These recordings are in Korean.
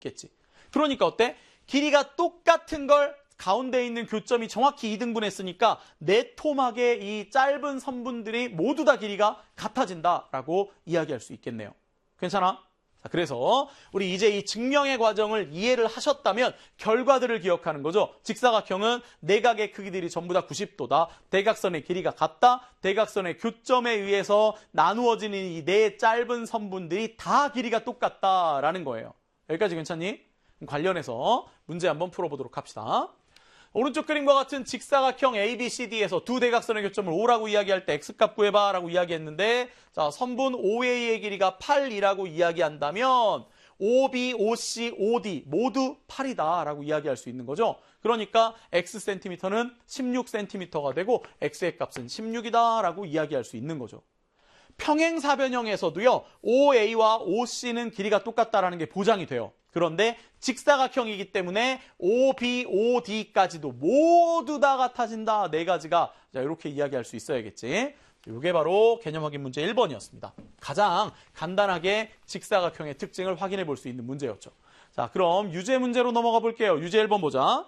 있겠지. 그러니까 어때? 길이가 똑같은 걸 가운데 있는 교점이 정확히 2등분했으니까 네토막의 이 짧은 선분들이 모두 다 길이가 같아진다라고 이야기할 수 있겠네요. 괜찮아? 자, 그래서 우리 이제 이 증명의 과정을 이해를 하셨다면 결과들을 기억하는 거죠. 직사각형은 내각의 크기들이 전부 다 90도다. 대각선의 길이가 같다. 대각선의 교점에 의해서 나누어지는 이 네 짧은 선분들이 다 길이가 똑같다라는 거예요. 여기까지 괜찮니? 관련해서 문제 한번 풀어보도록 합시다. 오른쪽 그림과 같은 직사각형 ABCD에서 두 대각선의 교점을 5라고 이야기할 때 X값 구해봐 라고 이야기했는데, 자, 선분 OA의 길이가 8이라고 이야기한다면 OB, OC, OD 모두 8이다 라고 이야기할 수 있는 거죠. 그러니까 X센티미터는 16cm가 되고 X의 값은 16이다 라고 이야기할 수 있는 거죠. 평행사변형에서도요, OA와 OC는 길이가 똑같다라는 게 보장이 돼요. 그런데 직사각형이기 때문에 OB, OD까지도 모두 다 같아진다. 네 가지가. 자, 이렇게 이야기할 수 있어야겠지. 이게 바로 개념 확인 문제 1번이었습니다. 가장 간단하게 직사각형의 특징을 확인해 볼 수 있는 문제였죠. 자, 그럼 유제 문제로 넘어가 볼게요. 유제 1번 보자.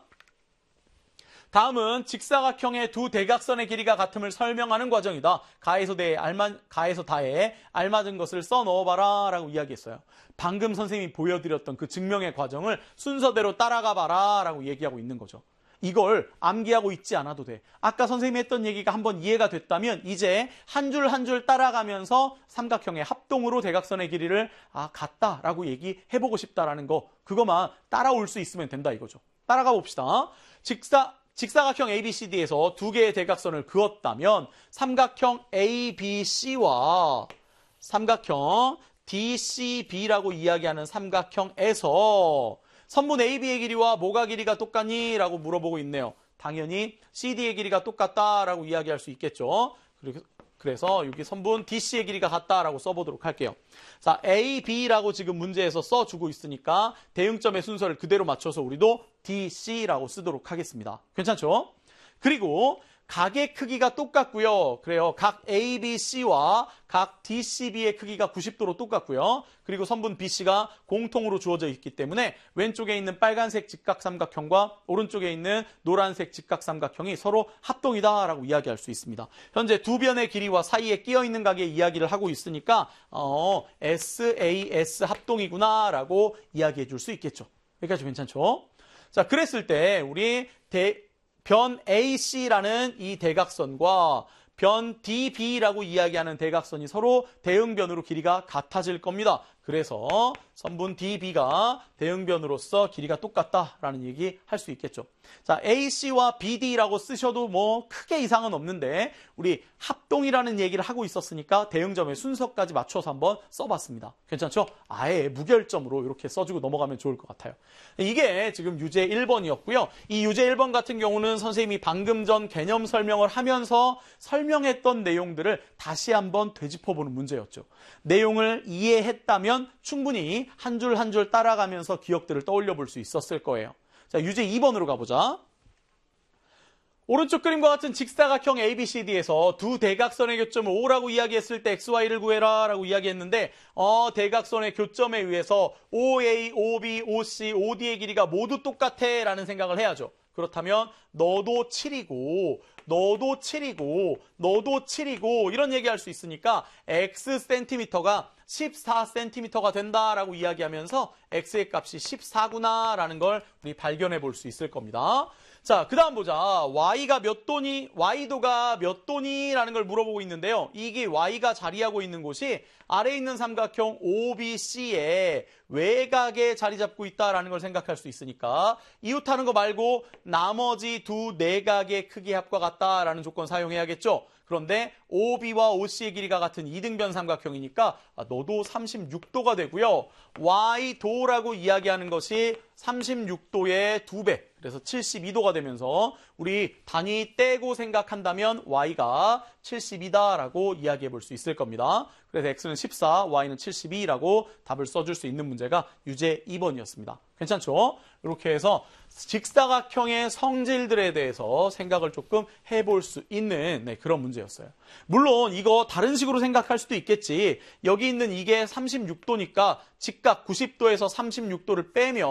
다음은 직사각형의 두 대각선의 길이가 같음을 설명하는 과정이다. 가에서 다에 알맞은 것을 써 넣어봐라 라고 이야기했어요. 방금 선생님이 보여드렸던 그 증명의 과정을 순서대로 따라가 봐라 라고 얘기하고 있는 거죠. 이걸 암기하고 있지 않아도 돼. 아까 선생님이 했던 얘기가 한번 이해가 됐다면 이제 한 줄 한 줄 따라가면서 삼각형의 합동으로 대각선의 길이를 같다라고 얘기해보고 싶다라는 거, 그것만 따라올 수 있으면 된다 이거죠. 따라가 봅시다. 직사각형 ABCD에서 두 개의 대각선을 그었다면 삼각형 ABC와 삼각형 DCB라고 이야기하는 삼각형에서 선분 AB의 길이와 뭐가 길이가 똑같니? 라고 물어보고 있네요. 당연히 CD의 길이가 똑같다라고 이야기할 수 있겠죠. 그래서 여기 선분 DC의 길이가 같다라고 써보도록 할게요. 자, AB라고 지금 문제에서 써주고 있으니까 대응점의 순서를 그대로 맞춰서 우리도 DC라고 쓰도록 하겠습니다. 괜찮죠? 그리고 각의 크기가 똑같고요. 그래요. 각 ABC와 각 DCB의 크기가 90도로 똑같고요. 그리고 선분 BC가 공통으로 주어져 있기 때문에 왼쪽에 있는 빨간색 직각삼각형과 오른쪽에 있는 노란색 직각삼각형이 서로 합동이다라고 이야기할 수 있습니다. 현재 두 변의 길이와 사이에 끼어있는 각의 이야기를 하고 있으니까 SAS 합동이구나라고 이야기해 줄 수 있겠죠. 여기까지 괜찮죠? 자, 그랬을 때 우리 변 AC라는 이 대각선과 변 DB라고 이야기하는 대각선이 서로 대응변으로 길이가 같아질 겁니다. 그래서 선분 DB가 대응변으로서 길이가 똑같다라는 얘기 할 수 있겠죠. 자, AC와 BD라고 쓰셔도 뭐 크게 이상은 없는데 우리 합동이라는 얘기를 하고 있었으니까 대응점의 순서까지 맞춰서 한번 써봤습니다. 괜찮죠? 아예 무결점으로 이렇게 써주고 넘어가면 좋을 것 같아요. 이게 지금 유제 1번이었고요. 이 유제 1번 같은 경우는 선생님이 방금 전 개념 설명을 하면서 설명했던 내용들을 다시 한번 되짚어보는 문제였죠. 내용을 이해했다면 충분히 한 줄 한 줄 따라가면서 기억들을 떠올려 볼 수 있었을 거예요. 자, 유제 2번으로 가보자. 오른쪽 그림과 같은 직사각형 ABCD에서 두 대각선의 교점을 O라고 이야기했을 때 XY를 구해라 라고 이야기했는데 대각선의 교점에 의해서 OA, OB, OC, OD의 길이가 모두 똑같아 라는 생각을 해야죠. 그렇다면 너도 7이고 너도 7이고 너도 7이고 이런 얘기할 수 있으니까 X센티미터가 14cm가 된다라고 이야기하면서 X의 값이 14구나라는 걸 우리 발견해 볼 수 있을 겁니다. 자, 그 다음 보자. Y가 몇 도니? Y도가 몇 도니? 라는 걸 물어보고 있는데요. 이게 Y가 자리하고 있는 곳이 아래에 있는 삼각형 OBC의 외곽에 자리 잡고 있다라는 걸 생각할 수 있으니까 이웃하는 거 말고 나머지 두 내각의 크기 합과 같다라는 조건 사용해야겠죠. 그런데 OB와 OC의 길이가 같은 이등변 삼각형이니까 너도 36도가 되고요. Y도라고 이야기하는 것이 36도의 2배, 그래서 72도가 되면서 우리 단위 떼고 생각한다면 Y가 72다라고 이야기해 볼 수 있을 겁니다. 그래서 X는 14, Y는 72라고 답을 써줄 수 있는 문제가 유제 2번이었습니다. 괜찮죠? 이렇게 해서 직사각형의 성질들에 대해서 생각을 조금 해볼 수 있는 그런 문제였어요. 물론 이거 다른 식으로 생각할 수도 있겠지. 여기 있는 이게 36도니까 직각 90도에서 36도를 빼면